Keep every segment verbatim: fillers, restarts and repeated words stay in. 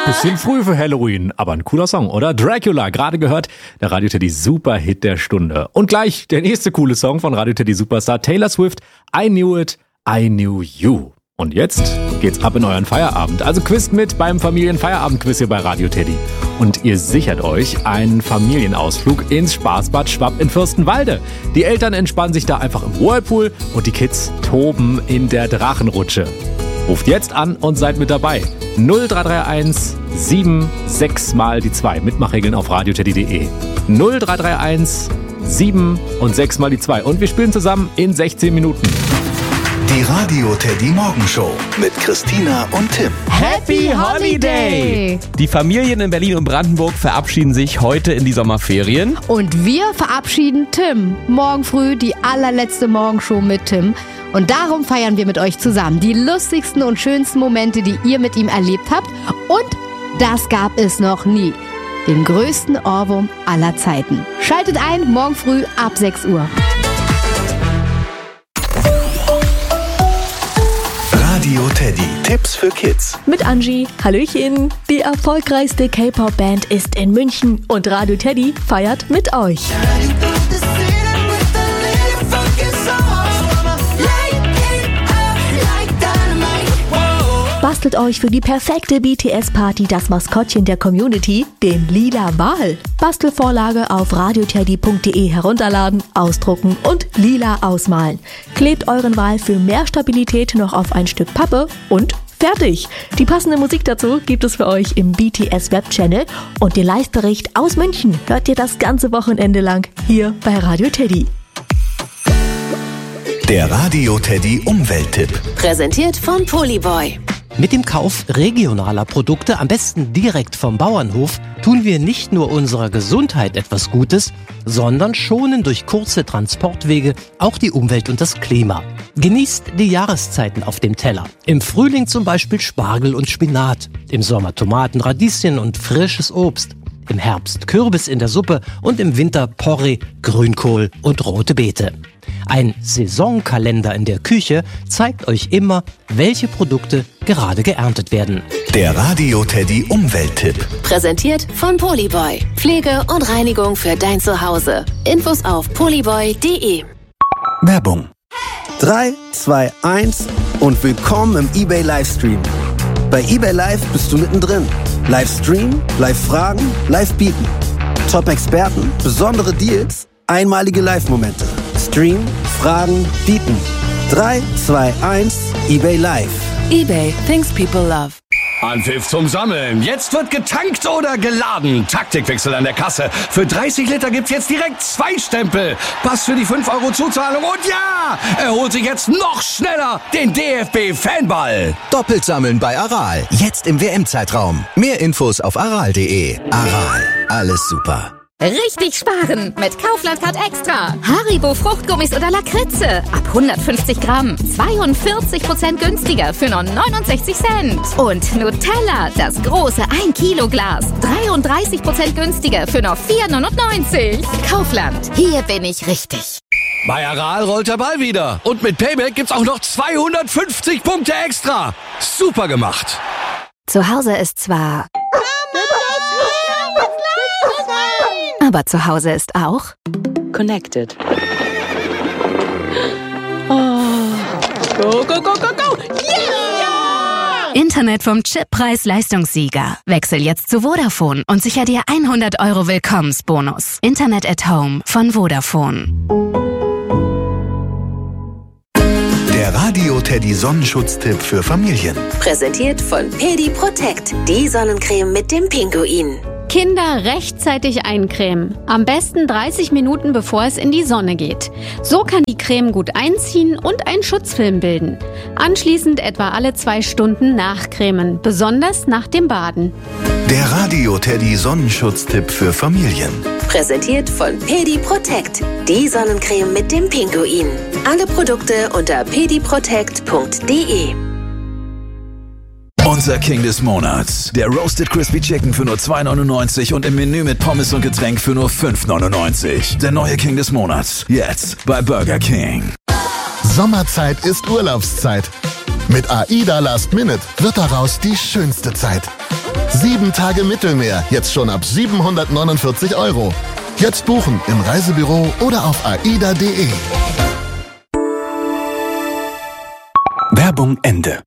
Bisschen früh für Halloween, aber ein cooler Song, oder? Dracula, gerade gehört, der Radio Teddy Superhit der Stunde. Und gleich der nächste coole Song von Radio Teddy Superstar Taylor Swift, I Knew It, I Knew You. Und jetzt geht's ab in euren Feierabend. Also quizt mit beim Familienfeierabendquiz hier bei Radio Teddy. Und ihr sichert euch einen Familienausflug ins Spaßbad Schwapp in Fürstenwalde. Die Eltern entspannen sich da einfach im Whirlpool und die Kids toben in der Drachenrutsche. Ruft jetzt an und seid mit dabei. null drei drei eins sieben sechs mal die zwei. Mitmachregeln auf radioteddy punkt de. null drei drei eins sieben und sechs mal die zwei. Und wir spielen zusammen in sechzehn Minuten. Die Radio Teddy Morgenshow mit Christina und Tim. Happy Holiday! Die Familien in Berlin und Brandenburg verabschieden sich heute in die Sommerferien. Und wir verabschieden Tim. Morgen früh die allerletzte Morgenshow mit Tim. Und darum feiern wir mit euch zusammen die lustigsten und schönsten Momente, die ihr mit ihm erlebt habt. Und das gab es noch nie. Den größten Ohrwurm aller Zeiten. Schaltet ein, morgen früh ab sechs Uhr. Radio Teddy. Tipps für Kids. Mit Angie. Hallöchen. Die erfolgreichste K-Pop-Band ist in München und Radio Teddy feiert mit euch. Bastelt euch für die perfekte B T S-Party das Maskottchen der Community, den lila Wal. Bastelvorlage auf radioteddy punkt de herunterladen, ausdrucken und lila ausmalen. Klebt euren Wal für mehr Stabilität noch auf ein Stück Pappe und fertig. Die passende Musik dazu gibt es für euch im B T S-Web-Channel und den Live-Bericht aus München hört ihr das ganze Wochenende lang hier bei Radio Teddy. Der Radio Teddy Umwelttipp. Präsentiert von Polyboy. Mit dem Kauf regionaler Produkte, am besten direkt vom Bauernhof, tun wir nicht nur unserer Gesundheit etwas Gutes, sondern schonen durch kurze Transportwege auch die Umwelt und das Klima. Genießt die Jahreszeiten auf dem Teller. Im Frühling zum Beispiel Spargel und Spinat, im Sommer Tomaten, Radieschen und frisches Obst. Im Herbst Kürbis in der Suppe und im Winter Porree, Grünkohl und rote Beete. Ein Saisonkalender in der Küche zeigt euch immer, welche Produkte gerade geerntet werden. Der Radio Teddy Umwelttipp. Präsentiert von Polyboy. Pflege und Reinigung für dein Zuhause. Infos auf polyboy punkt de. Werbung. drei, zwei, eins und willkommen im eBay Livestream. Bei eBay Live bist du mittendrin. Livestream, Live-Fragen, Live-Bieten. Top-Experten, besondere Deals, einmalige Live-Momente. Stream, Fragen, Bieten. drei, zwei, eins, eBay Live. eBay, things people love. Anpfiff zum Sammeln. Jetzt wird getankt oder geladen. Taktikwechsel an der Kasse. Für dreißig Liter gibt's jetzt direkt zwei Stempel. Pass für die fünf Euro Zuzahlung. Und ja, er holt sich jetzt noch schneller den D F B-Fanball. Doppelt sammeln bei Aral. Jetzt im W M-Zeitraum. Mehr Infos auf aral punkt de. Aral. Alles super. Richtig sparen mit Kaufland Card Extra. Haribo Fruchtgummis oder Lakritze. Ab hundertfünfzig Gramm. zweiundvierzig Prozent günstiger für nur neunundsechzig Cent. Und Nutella, das große ein Kilo Glas. dreiunddreißig Prozent günstiger für nur vier neunundneunzig. Kaufland. Hier bin ich richtig. Bei Aral rollt der Ball wieder. Und mit Payback gibt's auch noch zweihundertfünfzig Punkte extra. Super gemacht. Zu Hause ist zwar... Aber zu Hause ist auch Connected. Oh. Go, go, go, go, go! Yeah! Internet vom Chippreis-Leistungssieger. Wechsel jetzt zu Vodafone und sicher dir hundert Euro Willkommensbonus. Internet at Home von Vodafone. Der Radio Teddy Sonnenschutztipp für Familien. Präsentiert von Pedi Protect, die Sonnencreme mit dem Pinguin. Kinder rechtzeitig eincremen. Am besten dreißig Minuten, bevor es in die Sonne geht. So kann die Creme gut einziehen und einen Schutzfilm bilden. Anschließend etwa alle zwei Stunden nachcremen, besonders nach dem Baden. Der Radio Teddy Sonnenschutztipp für Familien. Präsentiert von Pedi Protect, die Sonnencreme mit dem Pinguin. Alle Produkte unter pedi protect punkt de. Unser King des Monats. Der Roasted Crispy Chicken für nur zwei neunundneunzig und im Menü mit Pommes und Getränk für nur fünf neunundneunzig. Der neue King des Monats. Jetzt bei Burger King. Sommerzeit ist Urlaubszeit. Mit AIDA Last Minute wird daraus die schönste Zeit. Sieben Tage Mittelmeer, jetzt schon ab siebenhundertneunundvierzig Euro. Jetzt buchen im Reisebüro oder auf aida punkt de. Werbung Ende.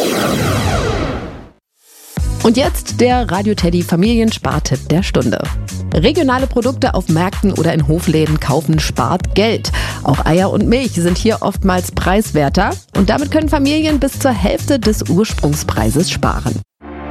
Und jetzt der Radio Teddy Familienspartipp der Stunde. Regionale Produkte auf Märkten oder in Hofläden kaufen spart Geld. Auch Eier und Milch sind hier oftmals preiswerter und damit können Familien bis zur Hälfte des Ursprungspreises sparen.